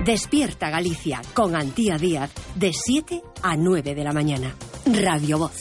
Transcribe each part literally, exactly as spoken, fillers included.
Despierta Galicia con Antía Díaz de siete a nueve de la mañana. Radio Voz.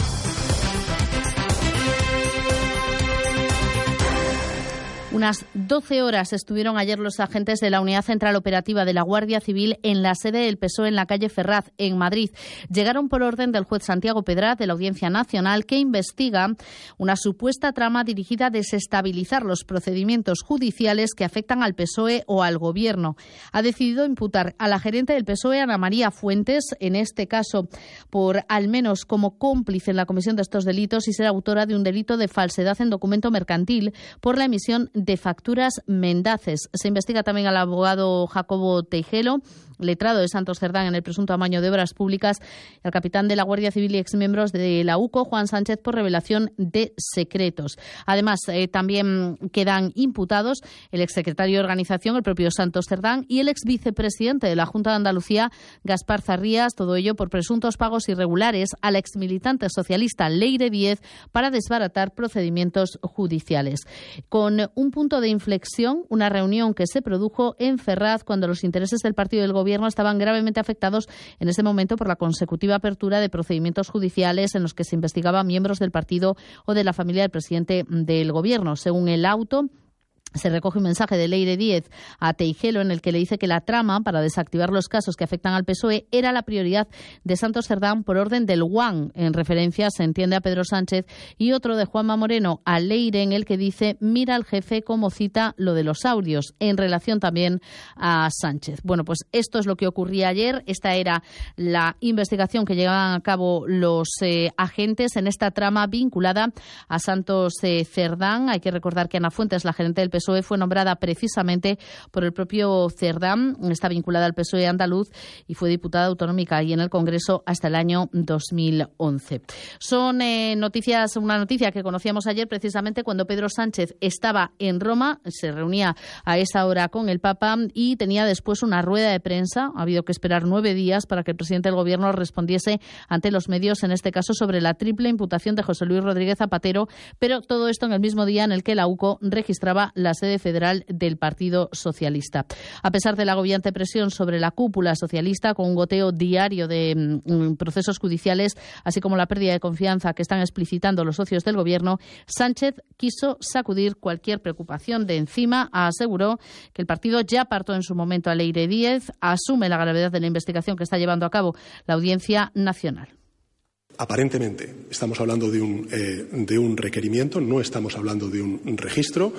Unas doce horas estuvieron ayer los agentes de la Unidad Central Operativa de la Guardia Civil en la sede del P S O E en la calle Ferraz, en Madrid. Llegaron por orden del juez Santiago Pedraz de la Audiencia Nacional, que investiga una supuesta trama dirigida a desestabilizar los procedimientos judiciales que afectan al P S O E o al Gobierno. Ha decidido imputar a la gerente del P S O E, Ana María Fuentes, en este caso por al menos como cómplice en la comisión de estos delitos y ser autora de un delito de falsedad en documento mercantil por la emisión de facturas mendaces. Se investiga también al abogado Jacobo Teijelo, letrado de Santos Cerdán en el presunto amaño de obras públicas, y al capitán de la Guardia Civil y exmiembros de la U C O, Juan Sánchez, por revelación de secretos. Además, eh, también quedan imputados el exsecretario de Organización, el propio Santos Cerdán, y el exvicepresidente de la Junta de Andalucía, Gaspar Zarrías, todo ello por presuntos pagos irregulares a la exmilitante socialista Leire Díez para desbaratar procedimientos judiciales. Con un punto de inflexión, una reunión que se produjo en Ferraz cuando los intereses del partido del Gobierno estaban gravemente afectados en ese momento por la consecutiva apertura de procedimientos judiciales en los que se investigaban miembros del partido o de la familia del presidente del Gobierno. Según el auto, se recoge un mensaje de Leire Díez a Teijelo en el que le dice que la trama para desactivar los casos que afectan al P S O E era la prioridad de Santos Cerdán por orden del U A N, en referencia, se entiende, a Pedro Sánchez, y otro de Juanma Moreno a Leire en el que dice mira al jefe como cita lo de los audios, en relación también a Sánchez. Bueno, pues esto es lo que ocurría ayer. Esta era la investigación que llevaban a cabo los eh, agentes en esta trama vinculada a Santos eh, Cerdán. Hay que recordar que Ana Fuentes, la gerente del P S O E, fue nombrada precisamente por el propio Cerdán, está vinculada al P S O E andaluz y fue diputada autonómica y en el Congreso hasta el año dos mil once. Son eh, noticias, una noticia que conocíamos ayer precisamente cuando Pedro Sánchez estaba en Roma, se reunía a esa hora con el Papa y tenía después una rueda de prensa. Ha habido que esperar nueve días para que el presidente del Gobierno respondiese ante los medios, en este caso sobre la triple imputación de José Luis Rodríguez Zapatero, pero todo esto en el mismo día en el que la U C O registraba la sede federal del Partido Socialista. A pesar de la agobiante presión sobre la cúpula socialista, con un goteo diario de mm, procesos judiciales, así como la pérdida de confianza que están explicitando los socios del Gobierno, Sánchez quiso sacudir cualquier preocupación de encima. Aseguró que el partido ya apartó en su momento a Leire Díez, asume la gravedad de la investigación que está llevando a cabo la Audiencia Nacional. Aparentemente estamos hablando de un, eh, de un requerimiento, no estamos hablando de un registro.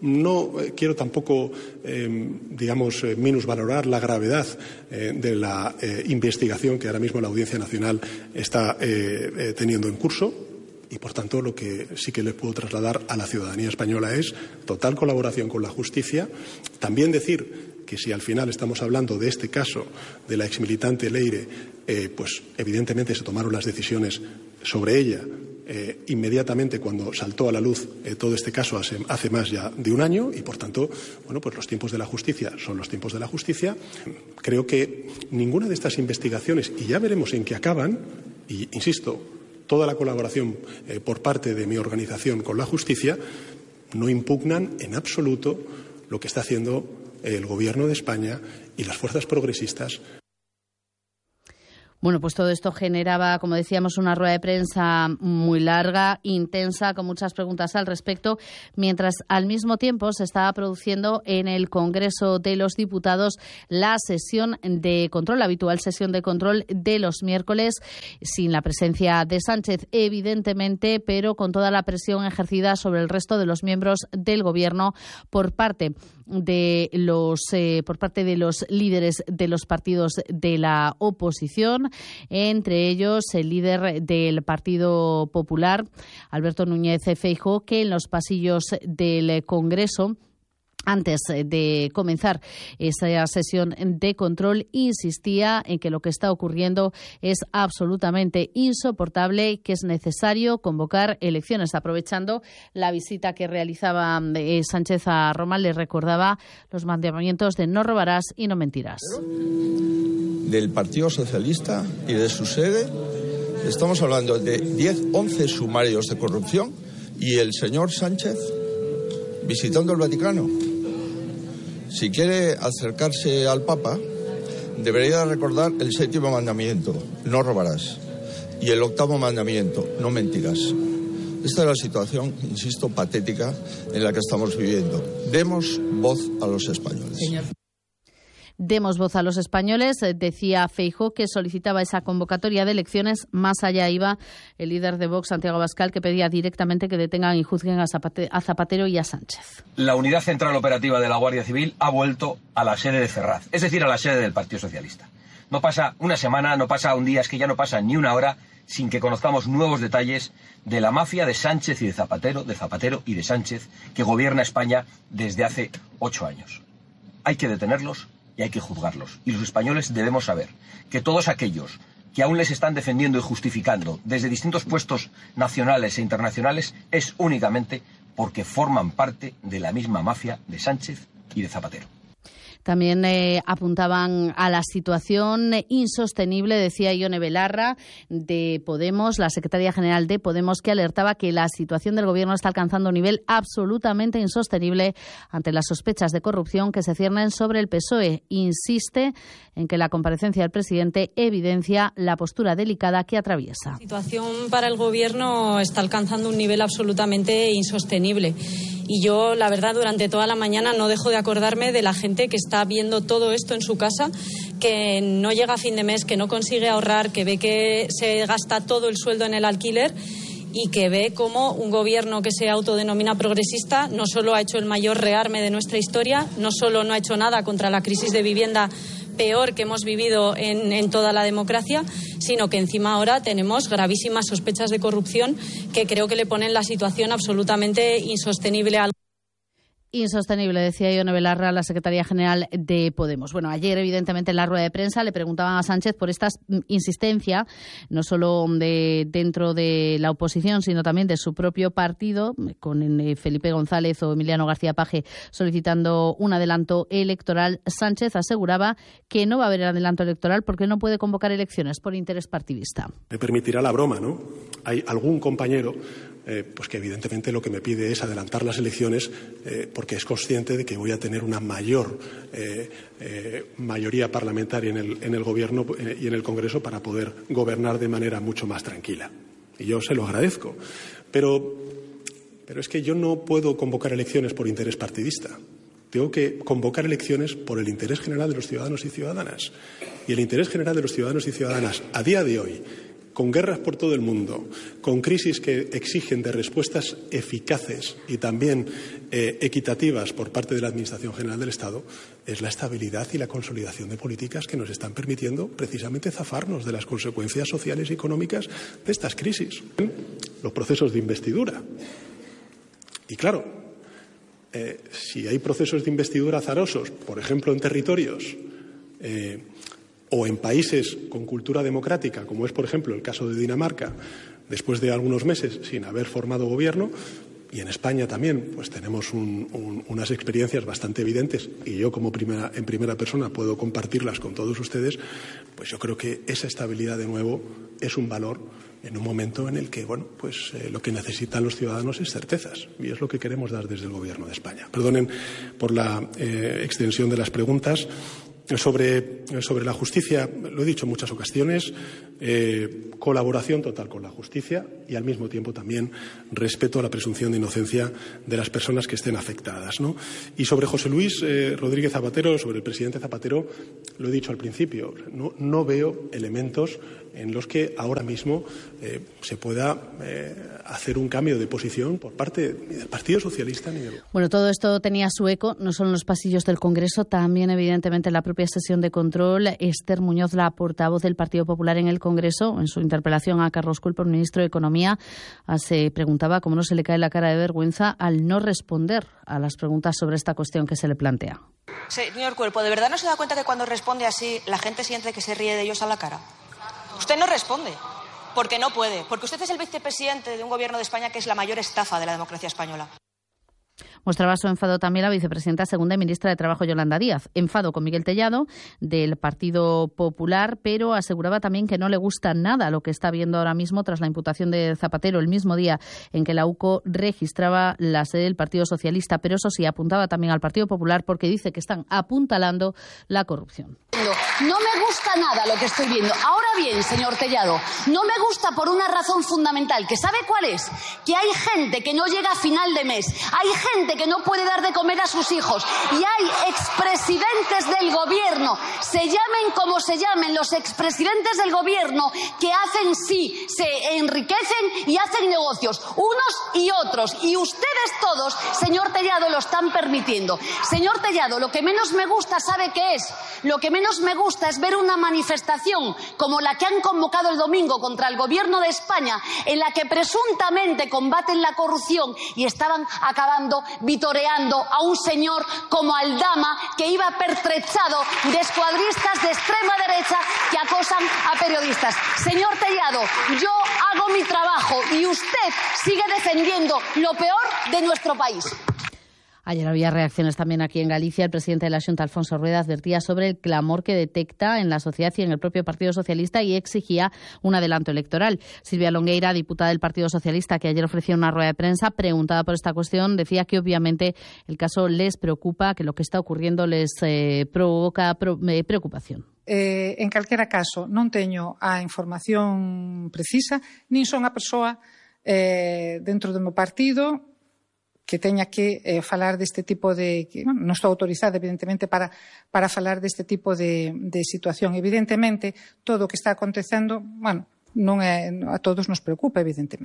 No eh, quiero tampoco, eh, digamos, eh, minusvalorar la gravedad eh, de la eh, investigación que ahora mismo la Audiencia Nacional está eh, eh, teniendo en curso. Y, por tanto, lo que sí que le puedo trasladar a la ciudadanía española es total colaboración con la justicia. También decir que si al final estamos hablando de este caso de la exmilitante Leire, eh, pues evidentemente se tomaron las decisiones sobre ella eh, inmediatamente cuando saltó a la luz eh, todo este caso hace, hace más ya de un año y, por tanto, bueno, pues los tiempos de la justicia son los tiempos de la justicia. Creo que ninguna de estas investigaciones, y ya veremos en qué acaban, y insisto, toda la colaboración eh, por parte de mi organización con la justicia, no impugnan en absoluto lo que está haciendo el Gobierno de España y las fuerzas progresistas. Bueno, pues todo esto generaba, como decíamos, una rueda de prensa muy larga, intensa, con muchas preguntas al respecto, mientras al mismo tiempo se estaba produciendo en el Congreso de los Diputados la sesión de control, la habitual sesión de control de los miércoles, sin la presencia de Sánchez, evidentemente, pero con toda la presión ejercida sobre el resto de los miembros del Gobierno por parte de los eh, por parte de los líderes de los partidos de la oposición, entre ellos el líder del Partido Popular, Alberto Núñez Feijóo, que en los pasillos del Congreso, antes de comenzar esa sesión de control, insistía en que lo que está ocurriendo es absolutamente insoportable y que es necesario convocar elecciones. Aprovechando la visita que realizaba Sánchez a Roma, le recordaba los mandamientos de no robarás y no mentirás. Del Partido Socialista y de su sede estamos hablando de diez, once sumarios de corrupción y el señor Sánchez visitando el Vaticano. Si quiere acercarse al Papa, debería recordar el séptimo mandamiento, no robarás, y el octavo mandamiento, no mentirás. Esta es la situación, insisto, patética en la que estamos viviendo. Demos voz a los españoles. Señor. Demos voz a los españoles, decía Feijóo, que solicitaba esa convocatoria de elecciones. Más allá iba el líder de Vox, Santiago Abascal, que pedía directamente que detengan y juzguen a Zapatero y a Sánchez. La Unidad Central Operativa de la Guardia Civil ha vuelto a la sede de Ferraz, es decir, a la sede del Partido Socialista. No pasa una semana, no pasa un día, es que ya no pasa ni una hora sin que conozcamos nuevos detalles de la mafia de Sánchez y de Zapatero, de Zapatero y de Sánchez, que gobierna España desde hace ocho años. Hay que detenerlos y hay que juzgarlos. Y los españoles debemos saber que todos aquellos que aún les están defendiendo y justificando desde distintos puestos nacionales e internacionales es únicamente porque forman parte de la misma mafia de Sánchez y de Zapatero. También eh, apuntaban a la situación insostenible, decía Ione Belarra, de Podemos, la secretaria general de Podemos, que alertaba que la situación del Gobierno está alcanzando un nivel absolutamente insostenible ante las sospechas de corrupción que se ciernen sobre el P S O E. Insiste en que la comparecencia del presidente evidencia la postura delicada que atraviesa. La situación para el Gobierno está alcanzando un nivel absolutamente insostenible. Y yo, la verdad, durante toda la mañana no dejo de acordarme de la gente que está viendo todo esto en su casa, que no llega a fin de mes, que no consigue ahorrar, que ve que se gasta todo el sueldo en el alquiler y que ve cómo un gobierno que se autodenomina progresista no solo ha hecho el mayor rearme de nuestra historia, no solo no ha hecho nada contra la crisis de vivienda peor que hemos vivido en, en toda la democracia, sino que encima ahora tenemos gravísimas sospechas de corrupción que creo que le ponen la situación absolutamente insostenible al Insostenible, decía Ione Belarra, la secretaria general de Podemos. Bueno, ayer, evidentemente, en la rueda de prensa le preguntaban a Sánchez por esta insistencia, no solo de dentro de la oposición, sino también de su propio partido, con Felipe González o Emiliano García Paje solicitando un adelanto electoral. Sánchez aseguraba que no va a haber adelanto electoral porque no puede convocar elecciones por interés partidista. Me permitirá la broma, ¿no? Hay algún compañero Eh, pues que evidentemente lo que me pide es adelantar las elecciones eh, porque es consciente de que voy a tener una mayor eh, eh, mayoría parlamentaria en el, en el Gobierno eh, y en el Congreso para poder gobernar de manera mucho más tranquila. Y yo se lo agradezco. Pero, pero es que yo no puedo convocar elecciones por interés partidista. Tengo que convocar elecciones por el interés general de los ciudadanos y ciudadanas. Y el interés general de los ciudadanos y ciudadanas a día de hoy, con guerras por todo el mundo, con crisis que exigen de respuestas eficaces y también eh, equitativas por parte de la Administración General del Estado, es la estabilidad y la consolidación de políticas que nos están permitiendo precisamente zafarnos de las consecuencias sociales y económicas de estas crisis. Los procesos de investidura. Y claro, eh, si hay procesos de investidura azarosos, por ejemplo en territorios eh, o en países con cultura democrática, como es, por ejemplo, el caso de Dinamarca, después de algunos meses sin haber formado gobierno, y en España también, pues tenemos un, un, unas experiencias bastante evidentes, y yo como primera, en primera persona puedo compartirlas con todos ustedes, pues yo creo que esa estabilidad de nuevo es un valor en un momento en el que, bueno, pues eh, lo que necesitan los ciudadanos es certezas, y es lo que queremos dar desde el Gobierno de España. Perdonen por la eh, extensión de las preguntas. Sobre, sobre la justicia, lo he dicho en muchas ocasiones, eh, colaboración total con la justicia y al mismo tiempo también respeto a la presunción de inocencia de las personas que estén afectadas, ¿no? Y sobre José Luis eh, Rodríguez Zapatero, sobre el presidente Zapatero, lo he dicho al principio, no, no veo elementos en los que ahora mismo eh, se pueda eh, hacer un cambio de posición por parte ni del Partido Socialista ni del... Bueno, todo esto tenía su eco, no solo en los pasillos del Congreso, también evidentemente en la propia sesión de control. Esther Muñoz, la portavoz del Partido Popular en el Congreso, en su interpelación a Carlos Cuerpo, ministro de Economía, se preguntaba cómo no se le cae la cara de vergüenza al no responder a las preguntas sobre esta cuestión que se le plantea. Señor Cuerpo, ¿de verdad no se da cuenta que cuando responde así la gente siente que se ríe de ellos a la cara? Usted no responde, porque no puede, porque usted es el vicepresidente de un gobierno de España que es la mayor estafa de la democracia española. Mostraba su enfado también la vicepresidenta segunda y ministra de Trabajo, Yolanda Díaz. Enfado con Miguel Tellado, del Partido Popular, pero aseguraba también que no le gusta nada lo que está viendo ahora mismo tras la imputación de Zapatero el mismo día en que la U C O registraba la sede del Partido Socialista. Pero eso sí, apuntaba también al Partido Popular porque dice que están apuntalando la corrupción. No. No me gusta nada lo que estoy viendo. Ahora bien, señor Tellado, no me gusta por una razón fundamental, que ¿sabe cuál es? Que hay gente que no llega a final de mes, hay gente que no puede dar de comer a sus hijos y hay expresidentes del gobierno, se llamen como se llamen, los expresidentes del gobierno que hacen sí, se enriquecen y hacen negocios, unos y otros, y ustedes todos, señor Tellado, lo están permitiendo. Señor Tellado, lo que menos me gusta, ¿sabe qué es? Lo que menos me gusta es ver una manifestación como la que han convocado el domingo contra el gobierno de España, en la que presuntamente combaten la corrupción y estaban acabando vitoreando a un señor como Aldama, que iba pertrechado de escuadristas de extrema derecha que acosan a periodistas. Señor Tellado, yo hago mi trabajo y usted sigue defendiendo lo peor de nuestro país. Ayer había reacciones también aquí en Galicia. El presidente de la Xunta, Alfonso Rueda, advertía sobre el clamor que detecta en la sociedad y en el propio Partido Socialista y exigía un adelanto electoral. Silvia Longueira, diputada del Partido Socialista, que ayer ofreció una rueda de prensa, preguntada por esta cuestión, decía que obviamente el caso les preocupa, que lo que está ocurriendo les eh, provoca pro, eh, preocupación. Eh, en calquera caso, non teño a información precisa, nin son a persoa eh, dentro do meu partido que teña que eh, falar deste tipo de... Que, bueno, non estou autorizada, evidentemente, para, para falar deste tipo de, de situación. Evidentemente, todo o que está acontecendo, bueno, non é, a todos nos preocupa, evidentemente.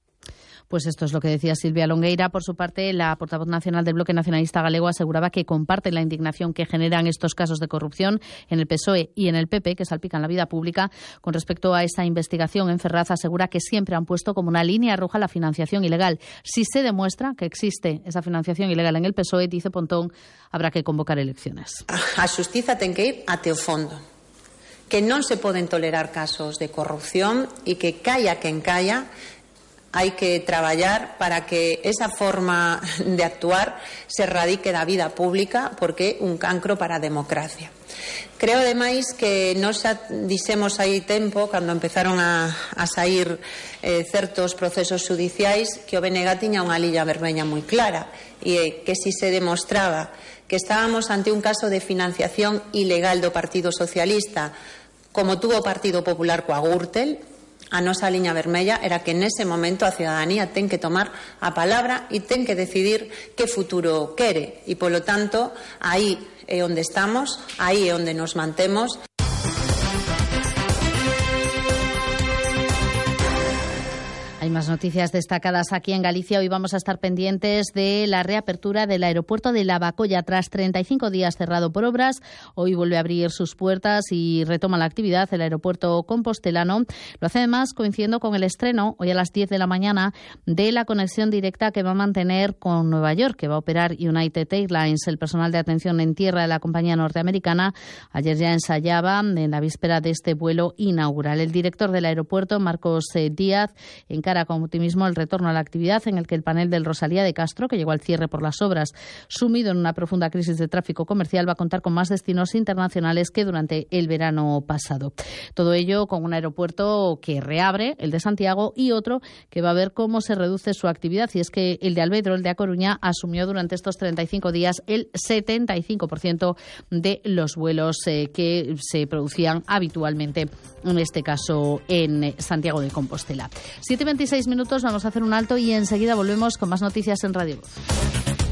Pues esto es lo que decía Silvia Longueira. Por su parte, la portavoz nacional del Bloque Nacionalista Galego aseguraba que comparte la indignación que generan estos casos de corrupción en el P S O E y en el P P, que salpican la vida pública. Con respecto a esta investigación, en Ferraz asegura que siempre han puesto como una línea roja la financiación ilegal. Si se demuestra que existe esa financiación ilegal en el P S O E, dice Pontón, habrá que convocar elecciones. A xustiza ten que ir até o fondo. Que non se poden tolerar casos de corrupción e que caia quen caia, hai que traballar para que esa forma de actuar se erradique da vida pública, porque é un cancro para a democracia. Creo, ademais, que nos xa dixemos hai tempo, cando empezaron a, a sair eh, certos procesos judiciais, que o B N G tiña unha lilla vermella moi clara, e que si se demostraba que estábamos ante un caso de financiación ilegal do Partido Socialista, como tuvo o Partido Popular coa Gürtel, a nosa liña vermella era que nese momento a ciudadanía ten que tomar a palabra e ten que decidir que futuro quere. E, polo tanto, aí é onde estamos, aí é onde nos mantemos. Hay más noticias destacadas aquí en Galicia. Hoy vamos a estar pendientes de la reapertura del aeropuerto de Lavacolla. Tras treinta y cinco días cerrado por obras, hoy vuelve a abrir sus puertas y retoma la actividad el aeropuerto compostelano. Lo hace además coincidiendo con el estreno, hoy a las diez de la mañana, de la conexión directa que va a mantener con Nueva York, que va a operar United Airlines. El personal de atención en tierra de la compañía norteamericana ayer ya ensayaba en la víspera de este vuelo inaugural. El director del aeropuerto, Marcos Díaz, encara con optimismo el retorno a la actividad, en el que el panel del Rosalía de Castro, que llegó al cierre por las obras, sumido en una profunda crisis de tráfico comercial, va a contar con más destinos internacionales que durante el verano pasado. Todo ello con un aeropuerto que reabre, el de Santiago, y otro que va a ver cómo se reduce su actividad. Y es que el de Alvedro, el de A Coruña, asumió durante estos treinta y cinco días el setenta y cinco por ciento de los vuelos eh, que se producían habitualmente, en este caso en Santiago de Compostela. siete y veintiséis minutos, vamos a hacer un alto y enseguida volvemos con más noticias en Radio Voz.